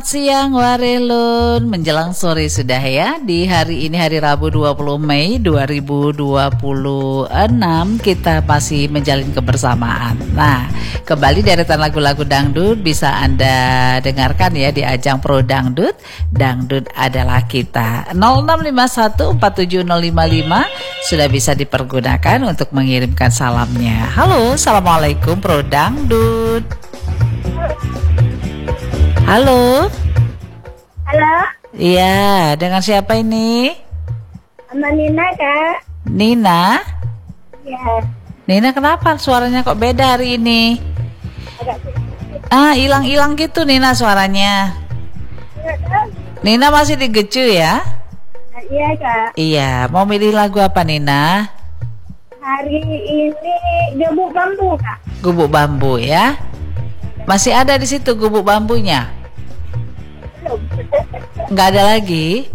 siang Warelun, menjelang sore sudah ya. Di hari ini hari Rabu 20 Mei 2026 kita masih menjalin kebersamaan. Nah, kembali deretan lagu-lagu dangdut bisa Anda dengarkan ya di ajang Pro Dangdut. Dangdut adalah kita. 0651470555 sudah bisa dipergunakan untuk mengirimkan salamnya. Halo, assalamualaikum Pro Dangdut. Halo. Halo. Iya, dengan siapa ini? Sama Nina, Kak. Nina? Iya. Nina, kenapa suaranya kok beda hari ini? Agak Hilang-hilang gitu Nina suaranya. Enggak tahu. Nina masih digecu ya? Iya, Kak. Iya, mau milih lagu apa Nina? Hari ini Gubuk Bambu, Kak. Gubuk Bambu ya? Masih ada di situ gubuk bambunya? Belum. Nggak ada lagi?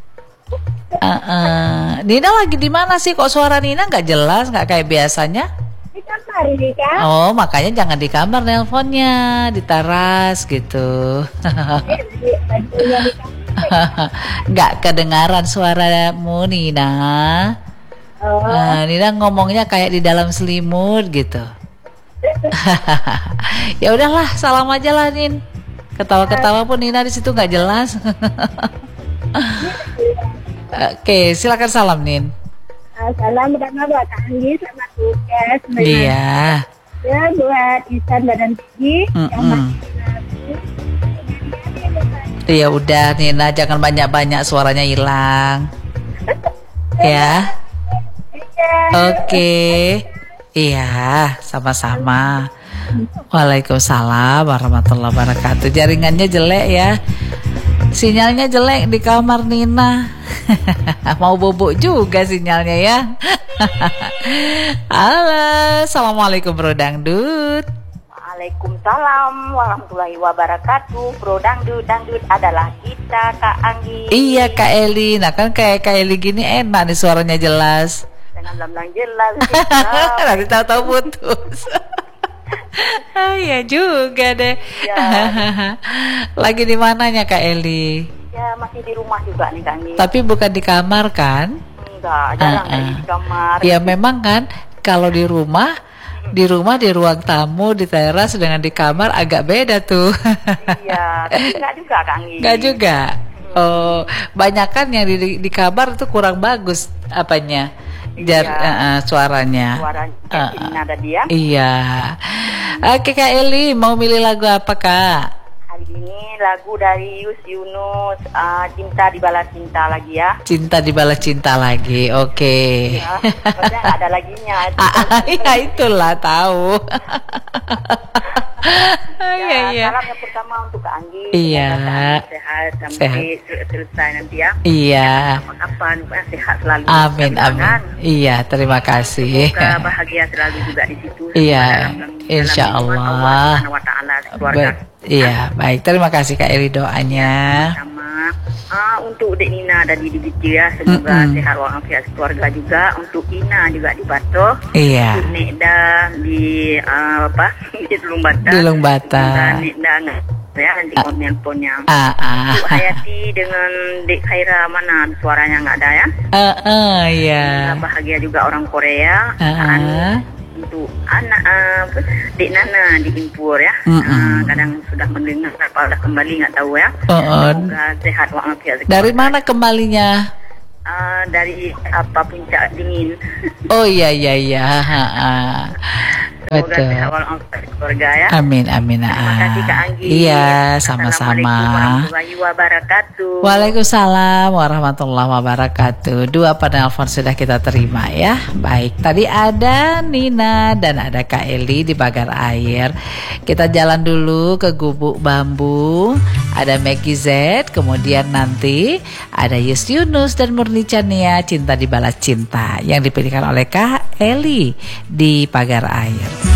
Nina lagi di mana sih? Kok suara Nina nggak jelas, nggak kayak biasanya? Di kamar ini, Kak. Oh, makanya jangan di kamar nelponnya, di teras gitu. Bajunya di kamar. Nggak kedengaran suaramu Nina. Oh. Nina ngomongnya kayak di dalam selimut gitu. Ya udahlah, salam aja lah Nin. Ketawa-ketawa pun Nina di situ nggak jelas. Oke, silakan salam Nin. Salam pertama buat Kak Anggi sama tugas. Iya. Ya, buat Isan Badan Tinggi yang masih Iya udah Nina, jangan banyak-banyak suaranya hilang. Ya. Oke. Iya, sama-sama. Waalaikumsalam warahmatullahi wabarakatuh. Jaringannya jelek ya. Sinyalnya jelek di kamar Nina. Mau bobok juga sinyalnya ya. Halo, assalamualaikum Bro Dangdut. Waalaikumsalam warahmatullahi wabarakatuh. Bro Dangdut, dangdut adalah kita, Kak Anggi. Iya Kak Eli. Nah kan kayak Kak Eli gini enak nih suaranya jelas. Dengan belang jelas. Nanti tahu-tahu putus. Iya juga deh. Ya. Lagi di mananya Kak Eli? Ya masih di rumah juga nih Kak Anggi. Tapi bukan di kamar kan? Enggak, jarang di kamar. Ya memang kan kalau di rumah di ruang tamu, di teras dengan di kamar agak beda tuh. Iya, tapi enggak juga Kak Anggi. Enggak juga. Oh, banyak kan yang di kamar tuh kurang bagus apanya? Suaranya. Suaranya ada dia. Iya. Oke Kak Eli, mau milih lagu apa Kak? Hari ini lagu dari Yus Yunus, Cinta Dibalas Cinta lagi ya. Cinta Dibalas Cinta lagi, oke. Ya, maksudnya nggak ada laginya. Ya itulah tahu. Iya. Salam yang pertama untuk Kak Anggi. Iya. Sehat sampai selesai nanti ya. Iya. Kapan sehat selalu. Amin amin. Iya, terima kasih. Semoga bahagia selalu juga di situ. Iya. Insya Allah. Iya, baik. Terima kasih Kak Eli doanya. Sama untuk Dek Nina dan Didi Biti ya, semoga sehat walafiat keluarga juga. Untuk Ina juga di Bato. Iya. Untuk Nekda di di Lumbata. Di Lumbata. Nekda ya nanti nelponnya. Untuk Hayati dengan Dek Khaira mana suaranya nggak ada ya? Iya. Bahagia juga orang Korea. Untuk anak Dek Nana di Impur ya, kadang sudah mendengar apa sudah kembali nggak tahu ya. Semoga sehat walafiat. Dari mana kembalinya? Dari Puncak Dingin. Oh iya. Semoga Betul. sehat walafiat keluarga ya. Amin. Terima kasih Kak Anggi. Iya, sama-sama. Assalamualaikum warahmatullahi wabarakatuh. Waalaikumsalam warahmatullahi wabarakatuh. Dua penelpon sudah kita terima ya. Baik, tadi ada Nina dan ada Kak Eli di Pagar Air. Kita jalan dulu ke Gubuk Bambu. Ada Maggie Z, kemudian nanti ada Yus Yunus dan Murni Chania, Cinta Dibalas Cinta yang dipilihkan oleh Kak Eli di Pagar Air.